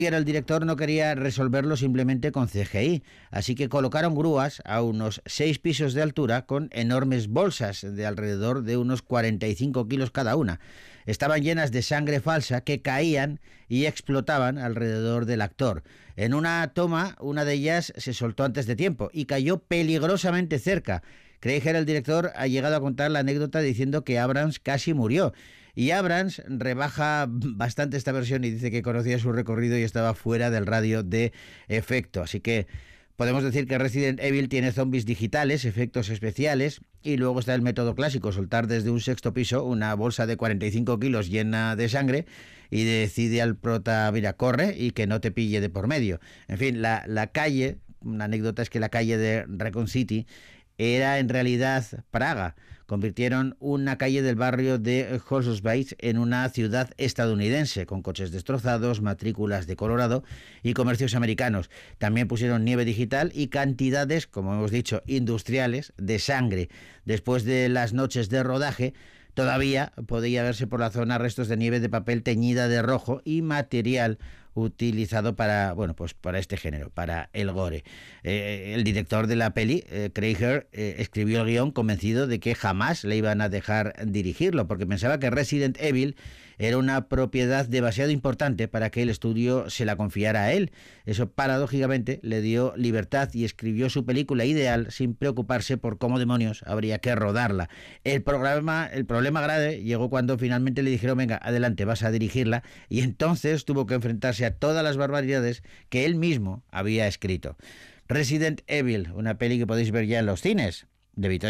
El director no quería resolverlo simplemente con CGI, así que colocaron grúas a unos 6 pisos de altura con enormes bolsas de alrededor de unos 45 kilos cada una. Estaban llenas de sangre falsa que caían y explotaban alrededor del actor. En una toma, una de ellas se soltó antes de tiempo y cayó peligrosamente cerca. Craig, el director, ha llegado a contar la anécdota diciendo que Abrams casi murió. Y Abrams rebaja bastante esta versión y dice que conocía su recorrido y estaba fuera del radio de efecto. Así que podemos decir que Resident Evil tiene zombies digitales, efectos especiales, y luego está el método clásico, soltar desde un sexto piso una bolsa de 45 kilos llena de sangre y decide al prota, mira, corre y que no te pille de por medio. En fin, la calle, una anécdota es que la calle de Raccoon City era en realidad Praga. Convirtieron una calle del barrio de Holsbase en una ciudad estadounidense, con coches destrozados, matrículas de Colorado y comercios americanos. También pusieron nieve digital y cantidades, como hemos dicho, industriales de sangre. Después de las noches de rodaje, todavía podía verse por la zona restos de nieve de papel teñida de rojo y material utilizado para, bueno, pues para este género, para el gore. El director de la peli, Craig, escribió el guión convencido de que jamás le iban a dejar dirigirlo, porque pensaba que Resident Evil era una propiedad demasiado importante para que el estudio se la confiara a él. Eso, paradójicamente, le dio libertad y escribió su película ideal sin preocuparse por cómo demonios habría que rodarla. El problema grave llegó cuando finalmente le dijeron: venga, adelante, vas a dirigirla, y entonces tuvo que enfrentarse a todas las barbaridades que él mismo había escrito. Resident Evil, una peli que podéis ver ya en los cines, de Victoria.